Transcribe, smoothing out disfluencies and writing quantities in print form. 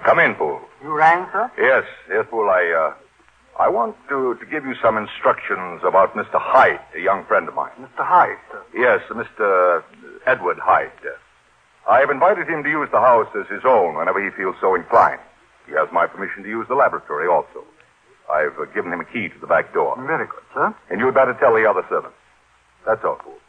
Come in, Poole. You rang, sir? Yes, Poole. I want to give you some instructions about Mr. Hyde, a young friend of mine. Mr. Hyde, sir? Yes, Mr. Edward Hyde. I have invited him to use the house as his own whenever he feels so inclined. He has my permission to use the laboratory also. I've given him a key to the back door. Very good, sir. And you'd better tell the other servants. That's all, Poole.